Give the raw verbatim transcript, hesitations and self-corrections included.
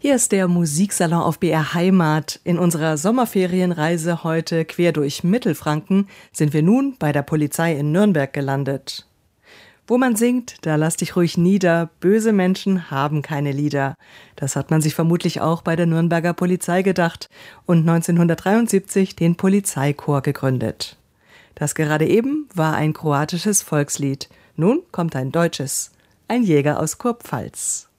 Hier ist der Musiksalon auf B R Heimat. In unserer Sommerferienreise heute quer durch Mittelfranken sind wir nun bei der Polizei in Nürnberg gelandet. Wo man singt, da lass dich ruhig nieder, böse Menschen haben keine Lieder. Das hat man sich vermutlich auch bei der Nürnberger Polizei gedacht und neunzehnhundertdreiundsiebzig den Polizeichor gegründet. Das gerade eben war ein kroatisches Volkslied. Nun kommt ein deutsches, ein Jäger aus Kurpfalz.